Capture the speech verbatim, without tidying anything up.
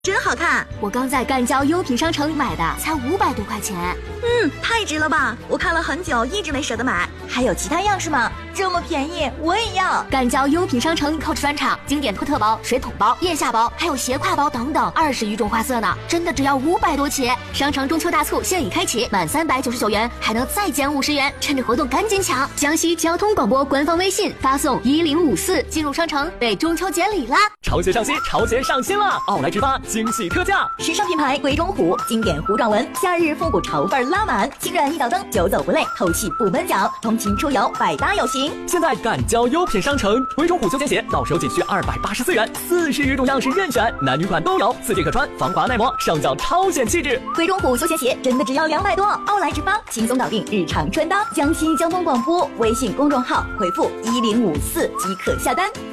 真好看！ 我刚在赣交优品商城买的，才五百多块钱。 嗯，太值了吧！我看了很久，一直没舍得买。还有其他样式吗？这么便宜，我也要！ 赣交优品商城 Coach 专场，经典托特包、水桶包、腋下包，还有斜挎包等等，二十余种花色呢，真的只要五百多起。商城中秋大促现已开启，满三百九十九元还能再减五十元，趁着活动赶紧抢！江西交通广播官方微信发送一零五四进入商城，被中秋节礼啦！ 潮鞋上新，潮鞋上新了！奥莱直发惊喜特价， 时尚品牌贵中虎，经典弧状纹，夏日复古潮范拉满，轻软一脚蹬，久走不累，透气不闷脚，通勤出游百搭有型。 现在赣交优品商城，贵中虎休闲鞋到手仅需二百八十四元，四十余种样式任选，男女款都有，四季可穿，防滑耐磨，上脚超显气质。 贵中虎休闲鞋真的只要两百多，奥莱直发轻松搞定日常穿搭。江西交通广播微信公众号回复一零五四即可下单。